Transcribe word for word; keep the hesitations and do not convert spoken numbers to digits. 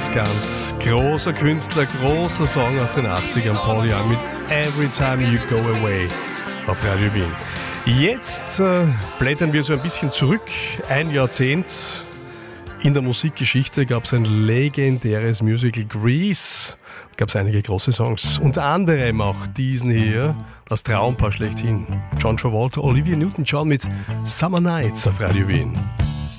ganz, ganz großer Künstler, großer Song aus den achtzigern, Paul Young mit Every Time You Go Away auf Radio Wien. Jetzt äh, blättern wir so ein bisschen zurück, ein Jahrzehnt. In der Musikgeschichte gab es ein legendäres Musical, Grease. Gab es einige große Songs, unter anderem auch diesen hier, das Traumpaar schlechthin. John Travolta, Olivia Newton-John mit Summer Nights auf Radio Wien.